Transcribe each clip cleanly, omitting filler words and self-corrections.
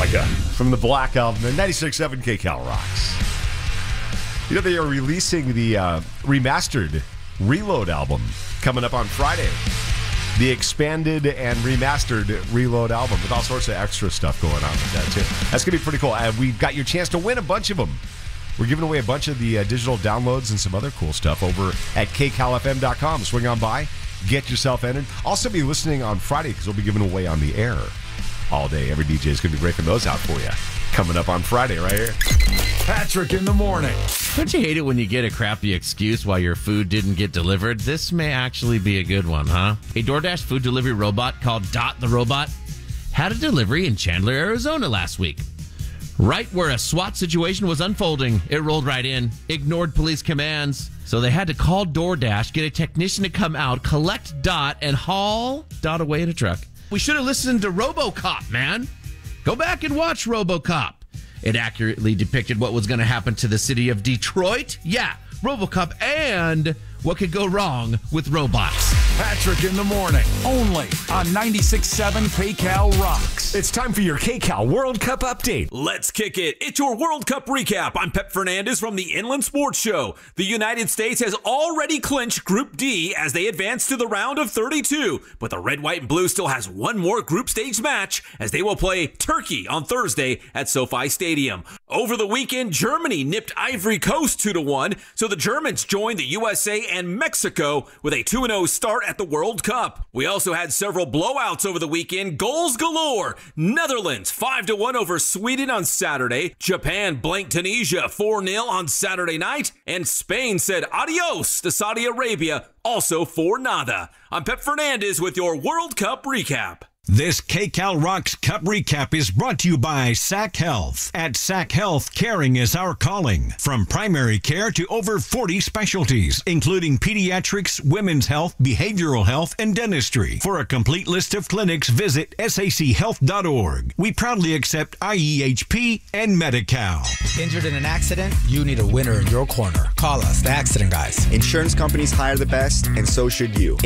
Metallica from the Black Album, the 96.7 KCal Rocks. You know, they are releasing the remastered Reload album coming up on Friday. The expanded and remastered Reload album with all sorts of extra stuff going on with that, too. That's going to be pretty cool. We've got your chance to win a bunch of them. We're giving away a bunch of the digital downloads and some other cool stuff over at kcalfm.com. Swing on by, get yourself entered. Also be listening on Friday because we'll be giving away on the air all day. Every DJ is going to be breaking those out for you. Coming up on Friday right here. Patrick in the morning. Don't you hate it when you get a crappy excuse why your food didn't get delivered? This may actually be a good one, huh? A DoorDash food delivery robot called Dot the Robot had a delivery in Chandler, Arizona last week. Right where a SWAT situation was unfolding, it rolled right in, ignored police commands. So they had to call DoorDash, get a technician to come out, collect Dot, and haul Dot away in a truck. We should have listened to RoboCop, man. Go back and watch RoboCop. It accurately depicted what was going to happen to the city of Detroit. Yeah, RoboCop and what could go wrong with robots. Patrick in the morning, only on 96.7 KCal Rocks. It's time for your KCal World Cup update. Let's kick it. It's your World Cup recap. I'm Pep Fernandez from the Inland Sports Show. The United States has already clinched Group D as they advance to the round of 32. But the red, white, and blue still has one more group stage match as they will play Turkey on Thursday at SoFi Stadium. Over the weekend, Germany nipped Ivory Coast 2-1, so the Germans joined the USA and Mexico with a 2-0 start at the World Cup. We also had several blowouts over the weekend, goals galore. Netherlands 5-1 over Sweden on Saturday. Japan blanked Tunisia 4-0 on Saturday night. And Spain said adios to Saudi Arabia, also 4-0. I'm Pep Fernandez with your World Cup recap. This KCal Rocks Cup recap is brought to you by SAC Health. At SAC Health, caring is our calling. From primary care to over 40 specialties, including pediatrics, women's health, behavioral health, and dentistry. For a complete list of clinics, visit sachhealth.org. We proudly accept IEHP and Medi-Cal. Injured in an accident? You need a winner in your corner. Call us, the Accident Guys. Insurance companies hire the best, and so should you.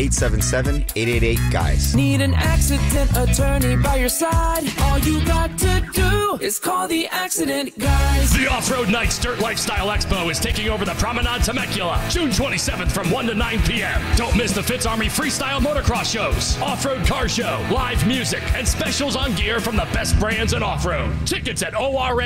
877-888-GUYS. Need an accident attorney by your side? All you got to do is call the Accident Guys. The Off-Road Nights Dirt Lifestyle Expo is taking over the Promenade Temecula, June 27th from 1 to 9 p.m. Don't miss the Fitz Army Freestyle Motocross shows, off-road car show, live music, and specials on gear from the best brands in off-road. Tickets at ORN